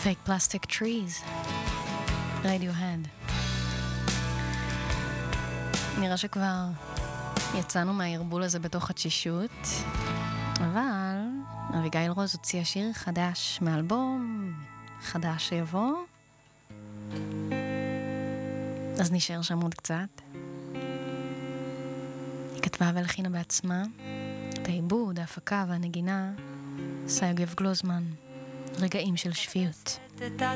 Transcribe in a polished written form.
Fake Plastic Trees, Radiohead. נראה שכבר יצאנו מהערבול הזה בתוך התשישות, אבל אביגיל רוז הוציאה שיר חדש מאלבום חדש שיבוא, אז נשאר שם עוד קצת. היא כתבה והלחינה בעצמה, את העיבוד, ההפקה והנגינה, סייגב גלוזמן, רגעים של שפיות.